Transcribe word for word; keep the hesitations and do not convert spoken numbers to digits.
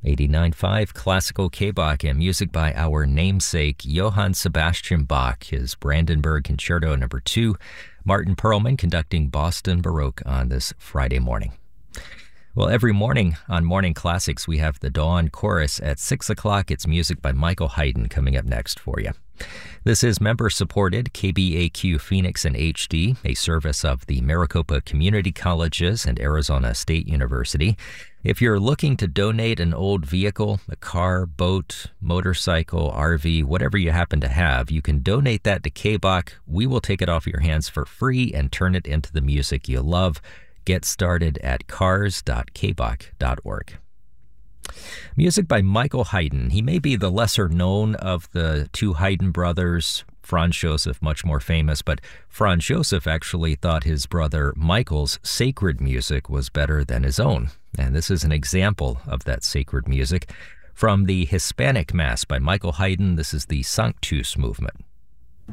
eighty-nine point five Classical K-Bach and music by our namesake Johann Sebastian Bach, his Brandenburg Concerto number two. Martin Perlman conducting Boston Baroque on this Friday morning. Well, every morning on Morning Classics, we have the Dawn Chorus at six o'clock. It's music by Michael Haydn coming up next for you. This is member-supported K B A Q Phoenix and H D, a service of the Maricopa Community Colleges and Arizona State University. If you're looking to donate an old vehicle, a car, boat, motorcycle, R V, whatever you happen to have, you can donate that to K-Bach. We will take it off your hands for free and turn it into the music you love. Get started at cars dot k bach dot org. Music by Michael Haydn. He may be the lesser known of the two Haydn brothers. Franz Joseph, much more famous, but Franz Joseph actually thought his brother Michael's sacred music was better than his own. And this is an example of that sacred music from the Hispanic Mass by Michael Haydn. This is the Sanctus movement.